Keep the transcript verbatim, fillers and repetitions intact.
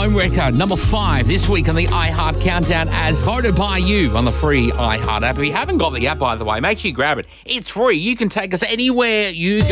home record, number five this week on the iHeart Countdown, as voted by you on the free iHeart app. If you haven't got the app, by the way, make sure you grab it. It's free. You can take us anywhere you go.